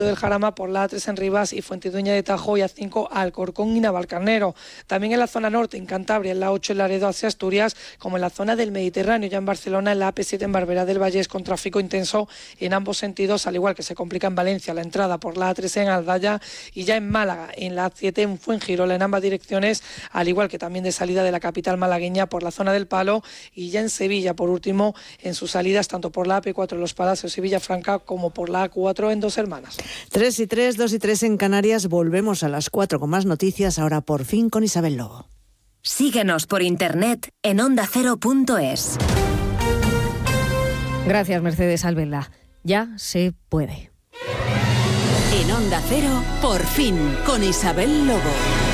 del Jarama por la A3 en Rivas y Fuentidueña de Tajo y A5 Alcorcón y Navalcarnero. También en la zona norte, en Cantabria, en la 8 en Laredo hacia Asturias, como en la zona del Mediterráneo, ya en Barcelona, en la AP7 en Barberá del Vallés, con tráfico intenso en ambos sentidos, al igual que se complica en Valencia la entrada por la A3 en Aldaya y ya en Málaga, en la A7 en Fuengirola, en ambas direcciones, al igual que también de salida de la capital malagueña por la zona del Palo y ya en Sevilla, por último, en sus salidas tanto por la AP4 en Los Palacios y Villafranca como por la A4 en Dos Hermanas. 3:03, 2:03 en Canarias. Volvemos a las 4 con más noticias, ahora por fin con Isabel Lobo. Síguenos por internet en ondacero.es. Gracias, Mercedes Albelda. Ya se puede. En Onda Cero, por fin, con Isabel Lobo.